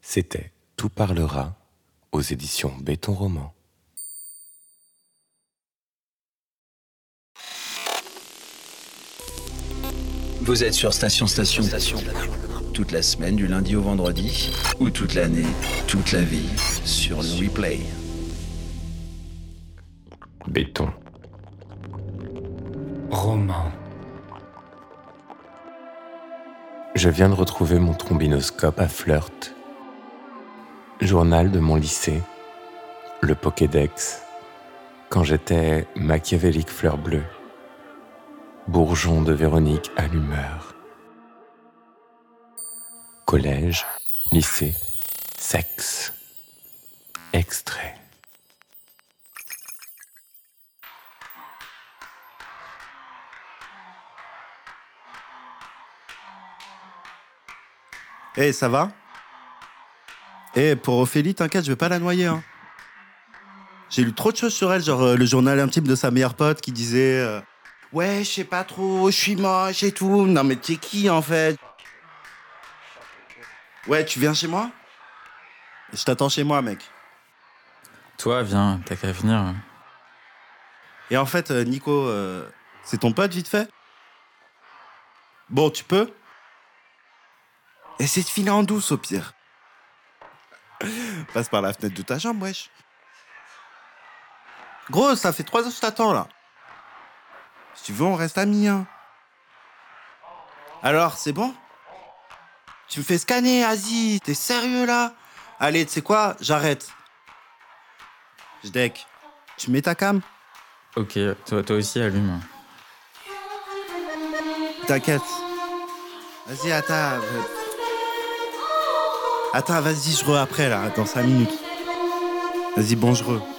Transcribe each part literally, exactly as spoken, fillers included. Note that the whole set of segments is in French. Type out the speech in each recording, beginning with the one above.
C'était Tout parlera aux éditions Béton Roman. Vous êtes sur Station Station. Station. Toute la semaine, du lundi au vendredi, ou toute l'année, toute la vie, sur le replay. Béton. Roman. Je viens de retrouver mon trombinoscope à flirt. Journal de mon lycée, le Pokédex, quand j'étais machiavélique fleur bleue, bourgeon de Véronique à l'humeur. Collège, lycée, sexe, extrait. Eh, hey, ça va? Eh, hey, pour Ophélie, t'inquiète, je vais pas la noyer, hein. J'ai lu trop de choses sur elle, genre euh, le journal intime de sa meilleure pote qui disait euh, ouais, je sais pas trop, je suis moche et tout. Non mais t'es qui, en fait? Ouais, tu viens chez moi? Je t'attends chez moi, mec. Toi, viens, t'as qu'à venir. Et en fait, euh, Nico, euh, c'est ton pote, vite fait? Bon, tu peux? Essaye de filer en douce, au pire. Passe par la fenêtre de ta chambre, wesh. Gros, ça fait trois heures que je t'attends, là. Si tu veux, on reste amis, hein. Alors, c'est bon? Tu me fais scanner, Asie. T'es sérieux, là? Allez, tu sais quoi? J'arrête. Je deck. Tu mets ta cam? Ok, toi, toi aussi, allume. T'inquiète. Vas-y, attends. Attends, vas-y, je re après, là, dans cinq minutes. Vas-y, bon, je re.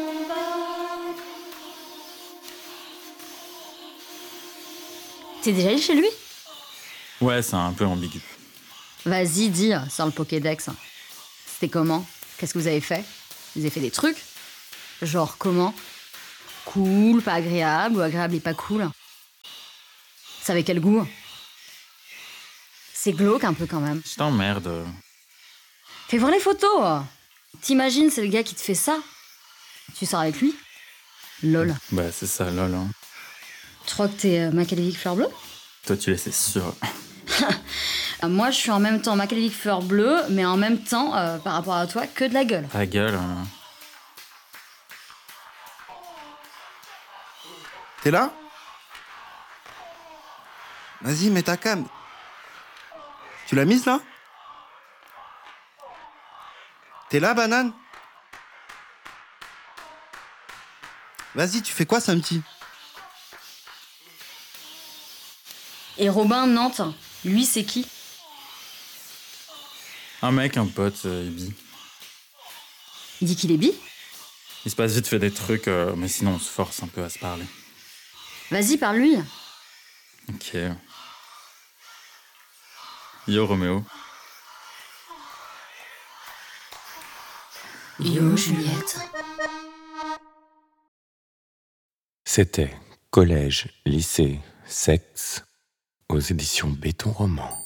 T'es déjà allé chez lui? Ouais, c'est un peu ambigu. Vas-y, dis, sur le Pokédex. C'était comment? Qu'est-ce que vous avez fait? Vous avez fait des trucs? Genre comment? Cool, pas agréable, ou agréable et pas cool? Ça avait quel goût? C'est glauque un peu quand même. Je t'emmerde. Fais voir les photos. T'imagines, c'est le gars qui te fait ça? Tu sors avec lui? Lol. Bah, c'est ça, lol. Hein. Tu crois que t'es euh, machiavélique fleur bleue? Toi, tu l'es, c'est sûr. Moi, je suis en même temps machiavélique fleur bleue, mais en même temps, euh, par rapport à toi, que de la gueule. Ta gueule. Hein. T'es là? Vas-y, mets ta cam. Tu l'as mise, là? T'es là, banane? Vas-y, tu fais quoi, samedi? Et Robin, Nantes, lui, c'est qui? Un mec, un pote, euh, il bi. Il dit qu'il est bi? Il se passe vite fait des trucs, euh, mais sinon on se force un peu à se parler. Vas-y, parle-lui. Ok. Yo, Roméo. Yo, Juliette. C'était Collège, lycée, sexe aux éditions Béton Roman.